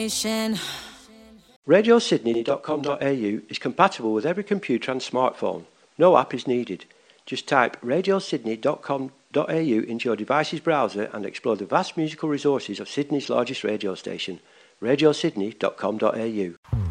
station. RadioSydney.com.au is compatible with every computer and smartphone. No app is needed. Just type RadioSydney.com.au into your device's browser and explore the vast musical resources of Sydney's largest radio station, RadioSydney.com.au.